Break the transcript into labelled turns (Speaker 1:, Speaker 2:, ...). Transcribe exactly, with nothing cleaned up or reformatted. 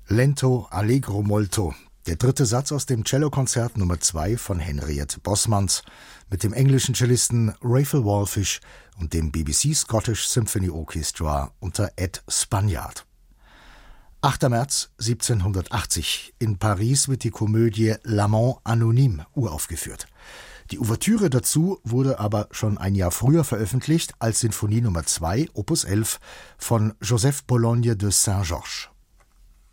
Speaker 1: Lento Allegro molto, der dritte Satz aus dem Cellokonzert Nummer zwei von Henriette Bosmans mit dem englischen Cellisten Raphael Wallfisch und dem B B C Scottish Symphony Orchestra unter Ed Spaniard. achter März siebzehnhundertachtzig. In Paris wird die Komödie L'Amant Anonyme uraufgeführt. Die Ouvertüre dazu wurde aber schon ein Jahr früher veröffentlicht als Sinfonie Nummer zwei, Opus elf von Joseph Bologne de Saint-Georges.